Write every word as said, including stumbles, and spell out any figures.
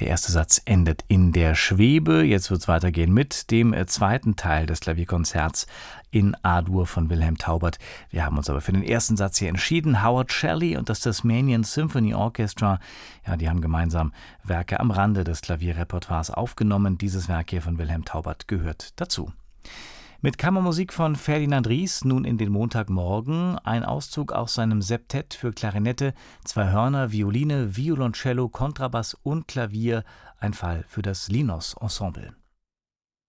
Der erste Satz endet in der Schwebe. Jetzt wird es weitergehen mit dem zweiten Teil des Klavierkonzerts in A-Dur von Wilhelm Taubert. Wir haben uns aber für den ersten Satz hier entschieden. Howard Shelley und das Tasmanian Symphony Orchestra, ja, die haben gemeinsam Werke am Rande des Klavierrepertoires aufgenommen. Dieses Werk hier von Wilhelm Taubert gehört dazu. Mit Kammermusik von Ferdinand Ries nun in den Montagmorgen. Ein Auszug aus seinem Septett für Klarinette, zwei Hörner, Violine, Violoncello, Kontrabass und Klavier. Ein Fall für das Linos Ensemble.